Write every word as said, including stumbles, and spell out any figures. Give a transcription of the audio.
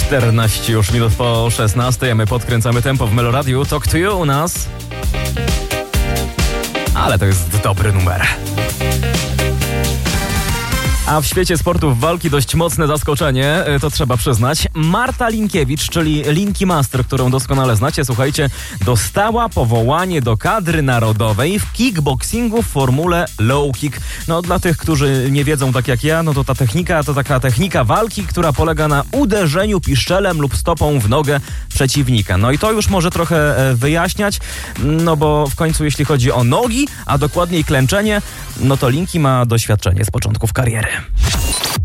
czternaście już minut po szesnastej, a my podkręcamy tempo w Meloradiu. Talk to you u nas. Ale to jest dobry numer. A w świecie sportów walki dość mocne zaskoczenie, to trzeba przyznać. Marta Linkiewicz, czyli Linki Master, którą doskonale znacie, słuchajcie, dostała powołanie do kadry narodowej w kickboxingu w formule low kick. No dla tych, którzy nie wiedzą tak jak ja, no to ta technika to taka technika walki, która polega na uderzeniu piszczelem lub stopą w nogę przeciwnika. No i to już może trochę wyjaśniać, no bo w końcu jeśli chodzi o nogi, a dokładniej klęczenie, no to Linki ma doświadczenie z początków kariery.